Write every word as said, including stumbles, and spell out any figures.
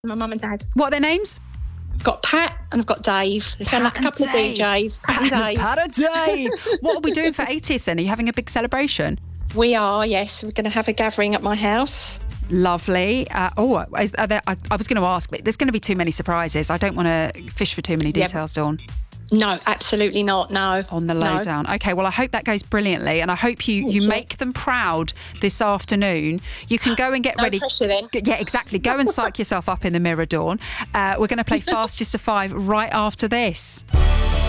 My mum and dad. What are their names? I've got Pat and I've got Dave. They sound Pat like a couple and of Dave. D Js. Pat and Dave. Pat and Dave. What are we doing for eightieth then? Are you having a big celebration? We are, yes. We're going to have a gathering at my house. Lovely. Uh, oh, is, are there, I, I was going to ask, but there's going to be too many surprises. I don't want to fish for too many details, yep. Dawn. No, absolutely not, no. On the lowdown. No. Okay, well, I hope that goes brilliantly, and I hope you, you make them proud this afternoon. You can go and get no ready. Pressure then. Yeah, exactly. Go and psych yourself up in the mirror, Dawn. Uh, we're going to play Fastest of Five right after this.